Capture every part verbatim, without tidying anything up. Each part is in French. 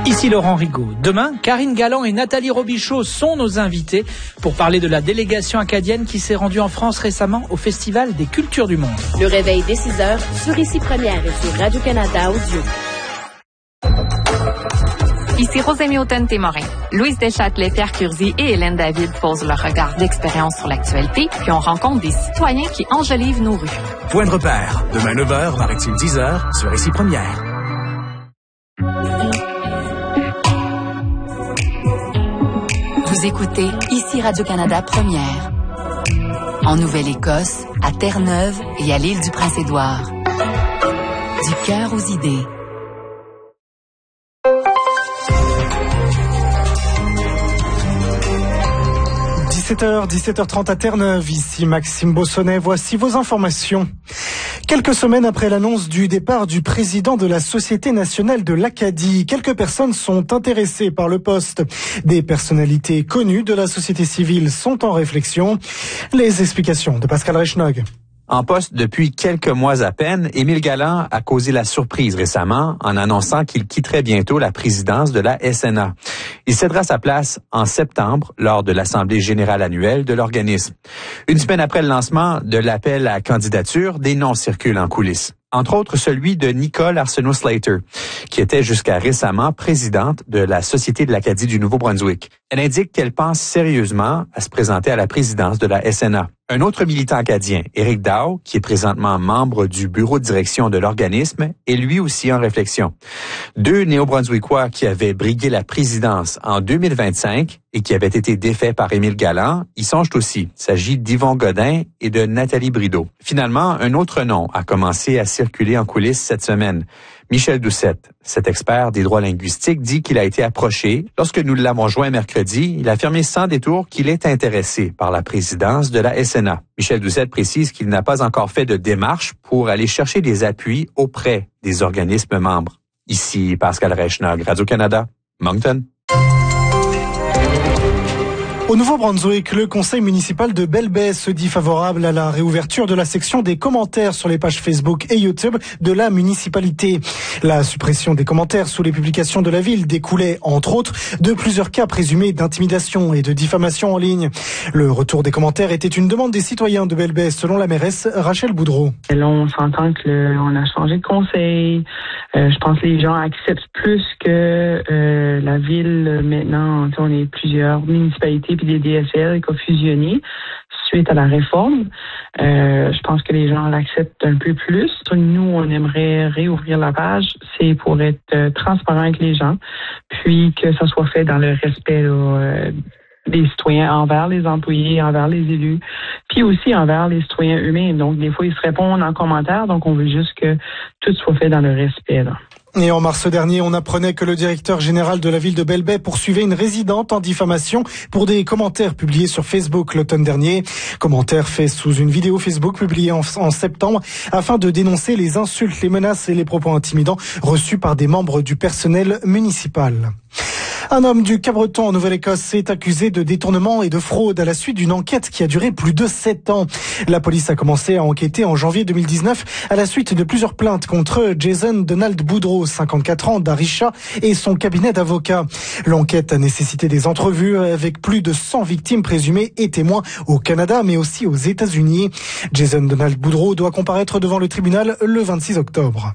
Ici Laurent Rigaud. Demain, Karine Galland et Nathalie Robichaud sont nos invités pour parler de la délégation acadienne qui s'est rendue en France récemment au Festival des Cultures du Monde. Le réveil dès six heures sur Ici Première et sur Radio-Canada Audio. Ici Rosémie Automne-Témorin. Louise Deschâtelet, Pierre Curzi et Hélène David posent leur regard d'expérience sur l'actualité, puis on rencontre des citoyens qui enjolivent nos rues. Point de repère. Demain neuf heures, Maritime dix heures, sur Ici Première. Vous écoutez Ici Radio-Canada Première. En Nouvelle-Écosse, à Terre-Neuve et à l'île du Prince-Édouard. Du cœur aux idées. dix-sept heures, dix-sept heures trente à Terre-Neuve, ici Maxime Bossonnet, voici vos informations. Quelques semaines après l'annonce du départ du président de la Société nationale de l'Acadie, quelques personnes sont intéressées par le poste. Des personnalités connues de la société civile sont en réflexion. Les explications de Pascal Reichnog. En poste depuis quelques mois à peine, Émile Galland a causé la surprise récemment en annonçant qu'il quitterait bientôt la présidence de la S N A. Il cédera sa place en septembre lors de l'Assemblée générale annuelle de l'organisme. Une semaine après le lancement de l'appel à candidature, des noms circulent en coulisses. Entre autres celui de Nicole Arsenault-Slater, qui était jusqu'à récemment présidente de la Société de l'Acadie du Nouveau-Brunswick. Elle indique qu'elle pense sérieusement à se présenter à la présidence de la S N A. Un autre militant acadien, Éric Dow, qui est présentement membre du bureau de direction de l'organisme, est lui aussi en réflexion. Deux néo-brunswickois qui avaient brigué la présidence en deux mille vingt-cinq et qui avaient été défaits par Émile Galland, y songent aussi. Il s'agit d'Yvon Godin et de Nathalie Brideau. Finalement, un autre nom a commencé à circuler en coulisses cette semaine. Michel Doucette, cet expert des droits linguistiques, dit qu'il a été approché. Lorsque nous l'avons joint mercredi, il a affirmé sans détour qu'il est intéressé par la présidence de la S N A. Michel Doucette précise qu'il n'a pas encore fait de démarche pour aller chercher des appuis auprès des organismes membres. Ici Pascal Reichnog, Radio-Canada, Moncton. Au Nouveau-Brunswick, le conseil municipal de Belle-Baie se dit favorable à la réouverture de la section des commentaires sur les pages Facebook et YouTube de la municipalité. La suppression des commentaires sous les publications de la ville découlait, entre autres, de plusieurs cas présumés d'intimidation et de diffamation en ligne. Le retour des commentaires était une demande des citoyens de Belle-Baie, selon la mairesse Rachel Boudreau. Là, on s'entend que le, on a changé de conseil. Euh, je pense que les gens acceptent plus que euh, la ville. Maintenant, on est plusieurs municipalités puis des D S L qui ont fusionné suite à la réforme. Euh, je pense que les gens l'acceptent un peu plus. Nous, on aimerait réouvrir la page. C'est pour être euh, transparent avec les gens, puis que ça soit fait dans le respect là, euh, des citoyens envers les employés, envers les élus, puis aussi envers les citoyens eux-mêmes. Donc, des fois, ils se répondent en commentaire, donc on veut juste que tout soit fait dans le respect, là. Et en mars dernier, on apprenait que le directeur général de la ville de Belle-Baie poursuivait une résidente en diffamation pour des commentaires publiés sur Facebook l'automne dernier. Commentaires faits sous une vidéo Facebook publiée en, en septembre afin de dénoncer les insultes, les menaces et les propos intimidants reçus par des membres du personnel municipal. Un homme du Cabreton en Nouvelle-Écosse est accusé de détournement et de fraude à la suite d'une enquête qui a duré plus de sept ans. La police a commencé à enquêter en janvier deux mille dix-neuf à la suite de plusieurs plaintes contre Jason Donald Boudreau, cinquante-quatre ans, d'Arisha, et son cabinet d'avocats. L'enquête a nécessité des entrevues avec plus de cent victimes présumées et témoins au Canada, mais aussi aux États-Unis. Jason Donald Boudreau doit comparaître devant le tribunal le vingt-six octobre.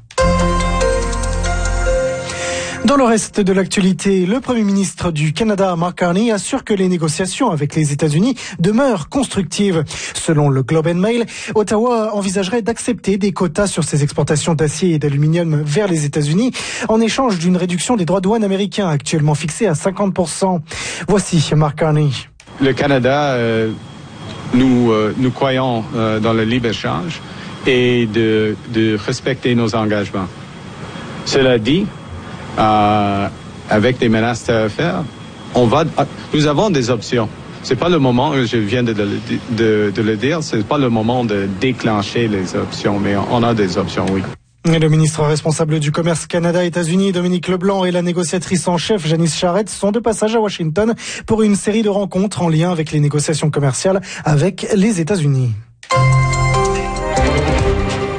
Dans le reste de l'actualité, le Premier ministre du Canada, Mark Carney, assure que les négociations avec les États-Unis demeurent constructives. Selon le Globe and Mail, Ottawa envisagerait d'accepter des quotas sur ses exportations d'acier et d'aluminium vers les États-Unis en échange d'une réduction des droits de douane américains actuellement fixés à cinquante pour cent. Voici Mark Carney. Le Canada, euh, nous, euh, nous croyons euh, dans le libre-échange et de, de respecter nos engagements. Cela dit, Euh, avec des menaces tarifaires, on va, nous avons des options. C'est pas le moment, je viens de, de, de, de le dire, c'est pas le moment de déclencher les options, mais on a des options, oui. Et le ministre responsable du commerce Canada-États-Unis, Dominique Leblanc, et la négociatrice en chef, Janice Charette, sont de passage à Washington pour une série de rencontres en lien avec les négociations commerciales avec les États-Unis.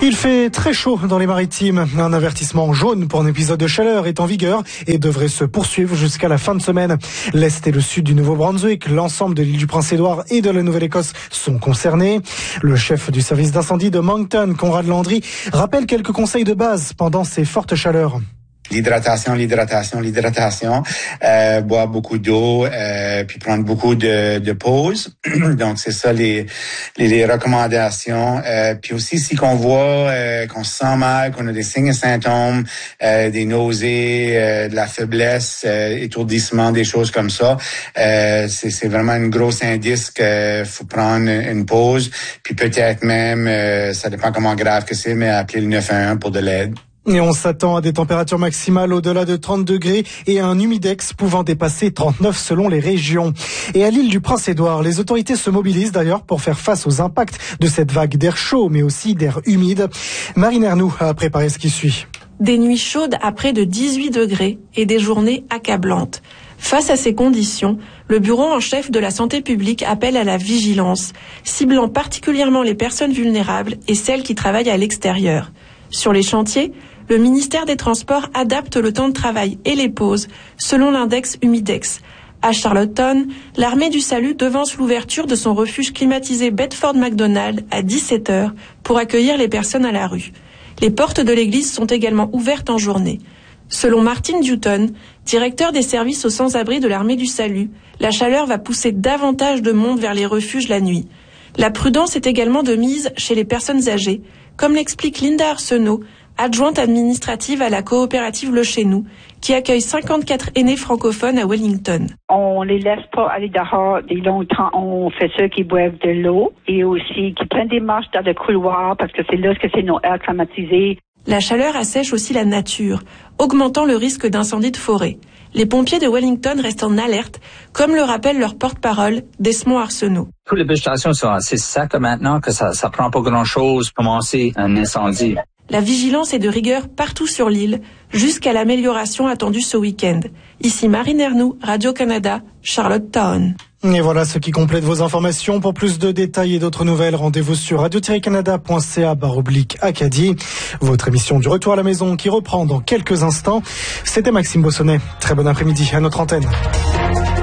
Il fait très chaud dans les Maritimes. Un avertissement jaune pour un épisode de chaleur est en vigueur et devrait se poursuivre jusqu'à la fin de semaine. L'Est et le Sud du Nouveau-Brunswick, l'ensemble de l'île du Prince-Édouard et de la Nouvelle-Écosse sont concernés. Le chef du service d'incendie de Moncton, Conrad Landry, rappelle quelques conseils de base pendant ces fortes chaleurs. L'hydratation, l'hydratation, l'hydratation, euh, boire beaucoup d'eau, euh, puis prendre beaucoup de, de pauses. Donc c'est ça les les, les recommandations. Euh, puis aussi si qu'on voit euh, qu'on se sent mal, qu'on a des signes et symptômes, euh, des nausées, euh, de la faiblesse, euh, étourdissement, des choses comme ça, euh, c'est c'est vraiment un gros indice qu'il faut prendre une pause. Puis peut-être même, euh, ça dépend comment grave que c'est, mais appeler le neuf un un pour de l'aide. Et on s'attend à des températures maximales au-delà de trente degrés et à un humidex pouvant dépasser trente-neuf selon les régions. Et à l'île du Prince-Édouard, les autorités se mobilisent d'ailleurs pour faire face aux impacts de cette vague d'air chaud, mais aussi d'air humide. Marine Ernoux a préparé ce qui suit. Des nuits chaudes à près de dix-huit degrés et des journées accablantes. Face à ces conditions, le bureau en chef de la santé publique appelle à la vigilance, ciblant particulièrement les personnes vulnérables et celles qui travaillent à l'extérieur. Sur les chantiers, le ministère des Transports adapte le temps de travail et les pauses selon l'index Humidex. À Charlottetown, l'armée du salut devance l'ouverture de son refuge climatisé Bedford McDonald à dix-sept heures pour accueillir les personnes à la rue. Les portes de l'église sont également ouvertes en journée. Selon Martin Dutton, directeur des services aux sans-abri de l'armée du salut, la chaleur va pousser davantage de monde vers les refuges la nuit. La prudence est également de mise chez les personnes âgées, comme l'explique Linda Arsenault, adjointe administrative à la coopérative Le Chez Nous, qui accueille cinquante-quatre aînés francophones à Wellington. On les laisse pas aller dehors des longtemps. On fait ceux qui boivent de l'eau et aussi qui prennent des marches dans le couloir parce que c'est là que c'est nos airs climatisés. La chaleur assèche aussi la nature, augmentant le risque d'incendie de forêt. Les pompiers de Wellington restent en alerte, comme le rappelle leur porte-parole, Desmond Arsenault. Toutes les végétations sont assez secs maintenant que ça, ça prend pas grand-chose pour commencer un incendie. La vigilance est de rigueur partout sur l'île, jusqu'à l'amélioration attendue ce week-end. Ici Marine Ernoux, Radio-Canada, Charlottetown. Et voilà ce qui complète vos informations. Pour plus de détails et d'autres nouvelles, rendez-vous sur radio tiret canada point c a barre oblique Acadie. Votre émission du retour à la maison qui reprend dans quelques instants. C'était Maxime Bossonnet. Très bon après-midi à notre antenne.